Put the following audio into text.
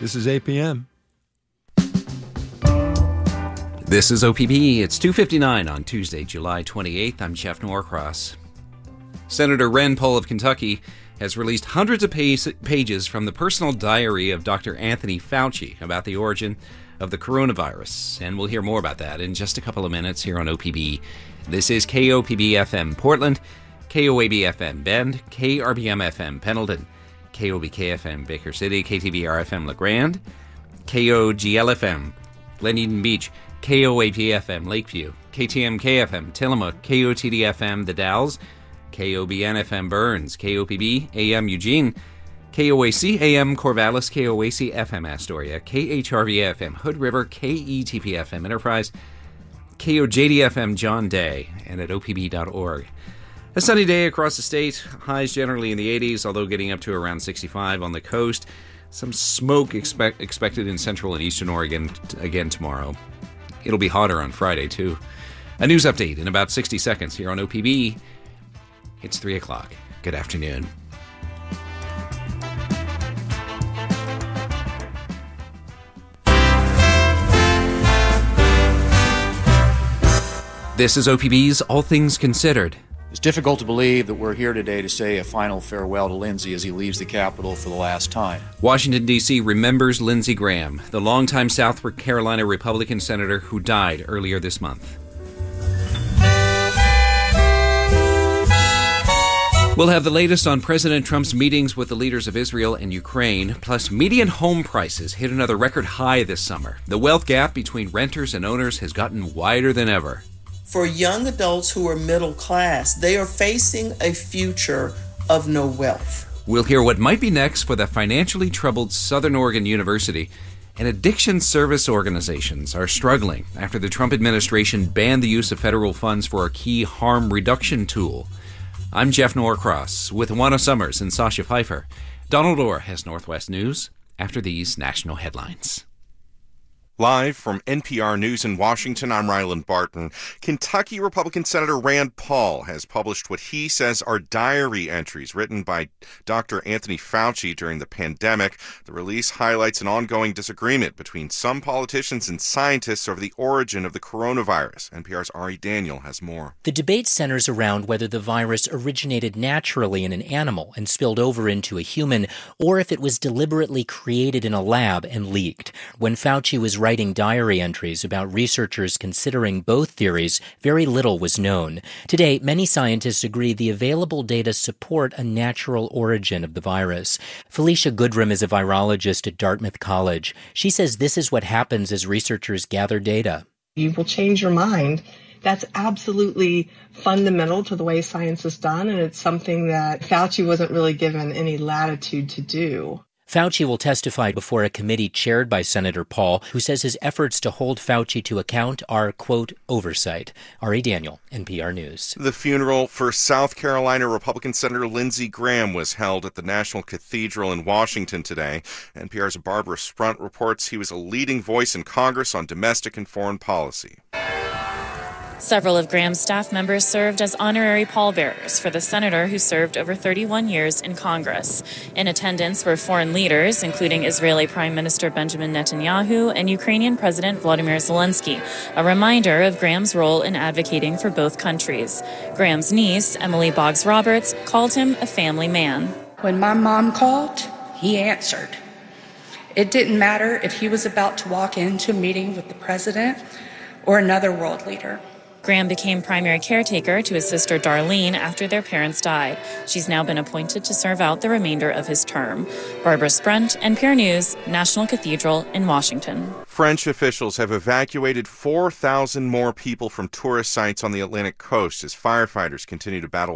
This is APM. This is OPB. It's 2:59 on Tuesday, July 28th. I'm Jeff Norcross. Senator Rand Paul of Kentucky has released hundreds of pages from the personal diary of Dr. Anthony Fauci about the origin of the coronavirus. And we'll hear more about that in just a couple of minutes here on OPB. This is KOPB-FM Portland, KOAB-FM Bend, KRBM-FM Pendleton, KOBK-FM Baker City, KTBR-FM LeGrand, KOGL-FM Glen Eden Beach, KOAP-FM Lakeview, KTMK-FM Tillamook, KOTD-FM The Dalles, KOBN-FM Burns, KOPB-AM Eugene, KOAC-AM Corvallis, KOAC-FM Astoria, KHRV-FM Hood River, KETP-FM Enterprise, KOJD-FM John Day, and at OPB.org. A sunny day across the state, highs generally in the 80s, although getting up to around 65 on the coast. Some smoke expected in central and eastern Oregon again tomorrow. It'll be hotter on Friday, too. A news update in about 60 seconds here on OPB. It's 3 o'clock. Good afternoon. This is OPB's All Things Considered. It's difficult to believe that we're here today to say a final farewell to Lindsey as he leaves the Capitol for the last time. Washington, D.C. remembers Lindsey Graham, the longtime South Carolina Republican senator who died earlier this month. We'll have the latest on President Trump's meetings with the leaders of Israel and Ukraine, plus median home prices hit another record high this summer. The wealth gap between renters and owners has gotten wider than ever. For young adults who are middle class, they are facing a future of no wealth. We'll hear what might be next for the financially troubled Southern Oregon University. And addiction service organizations are struggling after the Trump administration banned the use of federal funds for a key harm reduction tool. I'm Jeff Norcross with Juana Summers and Sasha Pfeiffer. Donald Orr has Northwest News after these national headlines. Live from NPR News in Washington, I'm Ryland Barton. Kentucky Republican Senator Rand Paul has published what he says are diary entries written by Dr. Anthony Fauci during the pandemic. The release highlights an ongoing disagreement between some politicians and scientists over the origin of the coronavirus. NPR's Ari Daniel has more. The debate centers around whether the virus originated naturally in an animal and spilled over into a human, or if it was deliberately created in a lab and leaked. When Fauci was writing diary entries about researchers considering both theories, very little was known. Today, many scientists agree the available data support a natural origin of the virus. Felicia Goodrum is a virologist at Dartmouth College. She says this is what happens as researchers gather data. You will change your mind. That's absolutely fundamental to the way science is done, and it's something that Fauci wasn't really given any latitude to do. Fauci will testify before a committee chaired by Senator Paul, who says his efforts to hold Fauci to account are, quote, oversight. Ari Daniel, NPR News. The funeral for South Carolina Republican Senator Lindsey Graham was held at the National Cathedral in Washington today. NPR's Barbara Sprunt reports he was a leading voice in Congress on domestic and foreign policy. Several of Graham's staff members served as honorary pallbearers for the senator who served over 31 years in Congress. In attendance were foreign leaders, including Israeli Prime Minister Benjamin Netanyahu and Ukrainian President Volodymyr Zelensky, a reminder of Graham's role in advocating for both countries. Graham's niece, Emily Boggs Roberts, called him a family man. When my mom called, he answered. It didn't matter if he was about to walk into a meeting with the president or another world leader. Graham became primary caretaker to his sister Darlene after their parents died. She's now been appointed to serve out the remainder of his term. Barbara Sprunt, NPR News, National Cathedral in Washington. French officials have evacuated 4,000 more people from tourist sites on the Atlantic coast as firefighters continue to battle